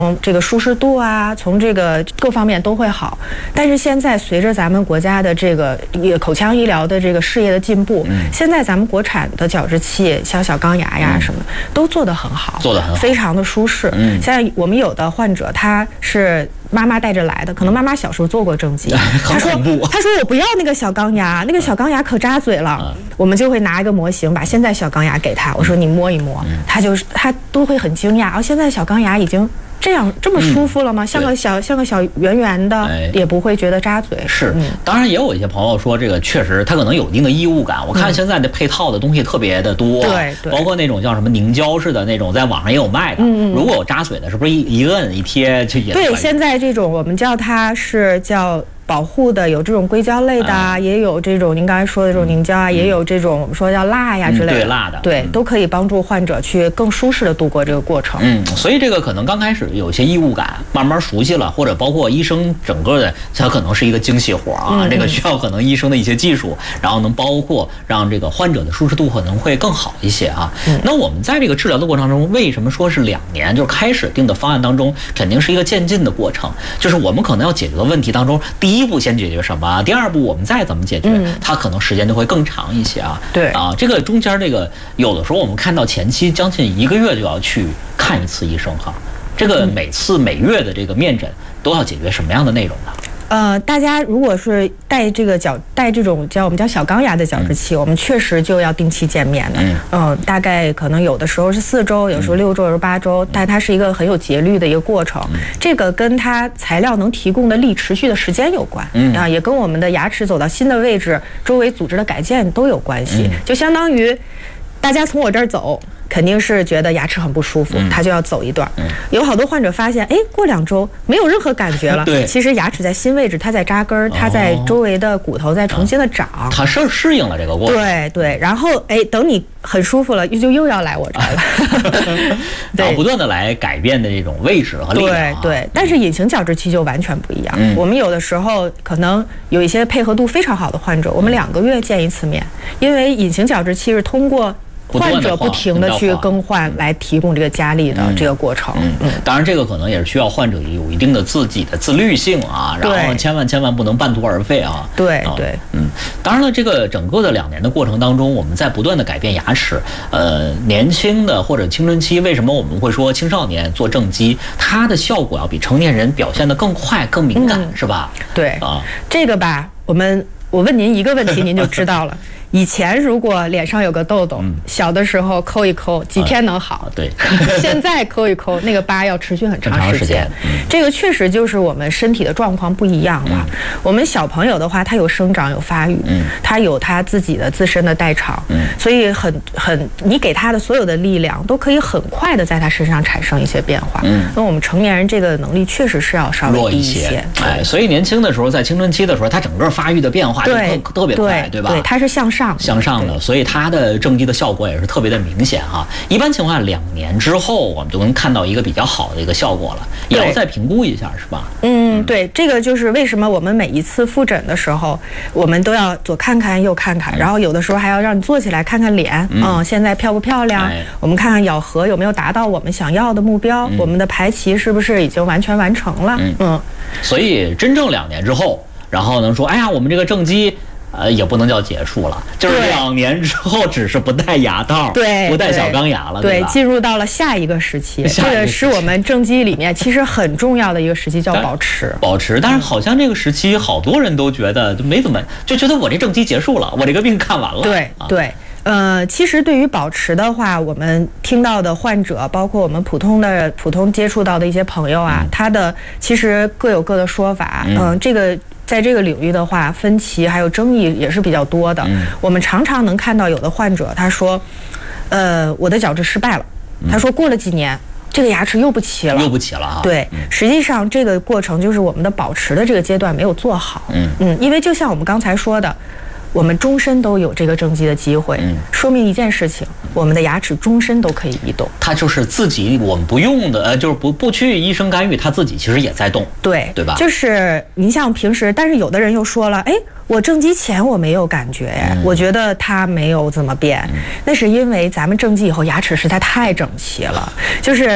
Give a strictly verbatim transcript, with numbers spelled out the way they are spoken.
从这个舒适度啊，从这个各方面都会好。但是现在随着咱们国家的这个口腔医疗的这个事业的进步，嗯、现在咱们国产的矫治器，像小钢牙呀什么，嗯、都做得很好， 做得很好， 非常的舒适。嗯，现在我们有的患者他是妈妈带着来的，可能妈妈小时候做过正畸，他说他说我不要那个小钢牙，那个小钢牙可扎嘴了。嗯、我们就会拿一个模型，把现在小钢牙给他，我说你摸一摸，嗯、他就是他都会很惊讶，哦，现在小钢牙已经这样这么舒服了吗？嗯、像个小像个小圆圆的，哎、也不会觉得扎嘴。 是，嗯、当然也有一些朋友说这个确实它可能有一定的异物感。我看现在的配套的东西特别的多， 对、嗯， 包括那种叫什么凝胶式的那种，在网上也有卖的。嗯、如果有扎嘴的，是不是一一摁一贴就也？ 对，现在这种我们叫它是叫保护的，有这种硅胶类的啊，嗯、也有这种您刚才说的这种凝胶啊，嗯、也有这种我们说叫蜡呀之类的，嗯、 对蜡的， 对，都可以帮助患者去更舒适的度过这个过程。 嗯，所以这个可能刚开始有些异物感，慢慢熟悉了，或者包括医生整个的，它可能是一个精细活啊，嗯、这个需要可能医生的一些技术，然后能包括让这个患者的舒适度可能会更好一些啊。嗯、那我们在这个治疗的过程中，为什么说是两年？就是开始定的方案当中，肯定是一个渐进的过程，就是我们可能要解决的问题当中，第一步先解决什么？第二步我们再怎么解决，嗯、它可能时间就会更长一些啊。 对啊，这个中间这个有的时候我们看到前期将近一个月就要去看一次医生哈。这个每次每月的这个面诊都要解决什么样的内容呢？ 呃，大家如果是带这个矫带这种叫我们叫小钢牙的矫治器，嗯、我们确实就要定期见面的。嗯、呃，大概可能有的时候是四周，有时候六周，有时候八周，但它是一个很有节律的一个过程。嗯、这个跟它材料能提供的力持续的时间有关。嗯啊，也跟我们的牙齿走到新的位置，周围组织的改建都有关系。嗯、就相当于大家从我这儿走，肯定是觉得牙齿很不舒服，嗯、他就要走一段。嗯、有好多患者发现，哎，过两周没有任何感觉了。 对， 其实牙齿在新位置，它在扎根儿，它在周围的骨头在重新的长， 哦、它是适应了这个过程。 对对，然后哎，等你很舒服了，又就又要来我这儿了。 然后不断的来改变的这种位置和力量、啊。 对对，但是隐形矫治器就完全不一样。嗯、我们有的时候可能有一些配合度非常好的患者，我们两个月见一次面，因为隐形矫治器是通过患者不停的去更换来提供这个加力的这个过程。 嗯，嗯当然这个可能也是需要患者有一定的自己的自律性啊，然后千万千万不能半途而废啊。 对对、啊， 嗯，当然了，这个整个的两年的过程当中，我们在不断的改变牙齿。呃，年轻的或者青春期，为什么我们会说青少年做正畸，它的效果要比成年人表现得更快、更敏感，嗯、是吧？ 对啊，这个吧，我们我问您一个问题，您就知道了。以前如果脸上有个痘痘，嗯、小的时候抠一抠，几天能好。 啊、对， 现在抠一抠，那个疤要持续很长时间。 时间嗯、 这个确实就是我们身体的状况不一样了。嗯、我们小朋友的话，他有生长有发育，嗯、他有他自己的自身的代偿，嗯、所以很很，你给他的所有的力量都可以很快的在他身上产生一些变化。嗯，那我们成年人这个能力确实是要稍微低一些。 一些哎，所以年轻的时候，在青春期的时候，他整个发育的变化就特特别快，对吧？ 对，它是向上。 向上的，所以它的正畸的效果也是特别的明显哈。一般情况下，两年之后我们就能看到一个比较好的一个效果了，也要再评估一下，是吧？ 嗯，对，这个就是为什么我们每一次复诊的时候，我们都要左看看右看看，然后有的时候还要让你坐起来看看脸，嗯，嗯现在漂不漂亮？哎、我们看看咬合有没有达到我们想要的目标，嗯、我们的排齐是不是已经完全完成了？嗯嗯， 所以真正两年之后，然后能说，哎呀，我们这个正畸。呃，也不能叫结束了，就是两年之后，只是不戴牙套， 对， 不戴小钢牙了， 对，进入到了下一个时期，这个是我们正畸里面其实很重要的一个时期，叫保持。 保持，但是好像这个时期，好多人都觉得就没怎么，就觉得我这正畸结束了，我这个病看完了。 对对。呃，其实对于保持的话，我们听到的患者，包括我们普通的普通接触到的一些朋友啊，嗯、他的其实各有各的说法。嗯、呃，这个。在这个领域的话，分歧还有争议也是比较多的。嗯、我们常常能看到有的患者他说，呃，我的矫治失败了。嗯、他说过了几年，这个牙齿又不齐了， 又不齐了啊。 对，嗯、实际上这个过程就是我们的保持的这个阶段没有做好。嗯嗯，因为就像我们刚才说的。我们终身都有这个正畸的机会，嗯、说明一件事情，我们的牙齿终身都可以移动。 它就是自己，我们不用的，呃，就是不不去医生干预，它自己其实也在动， 对对吧？ 就是你像平时，但是有的人又说了，哎，我正畸前我没有感觉，哎、嗯，我觉得它没有怎么变，嗯、那是因为咱们正畸以后牙齿实在太整齐了，就是。